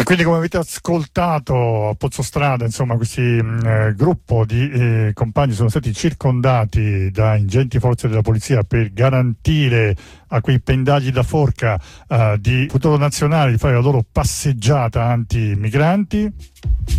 quindi, come avete ascoltato, a Pozzostrada, insomma, questi gruppo di compagni sono stati circondati da ingenti forze della polizia per garantire a quei pendagli da forca di Futuro Nazionale di fare la loro passeggiata anti-migranti.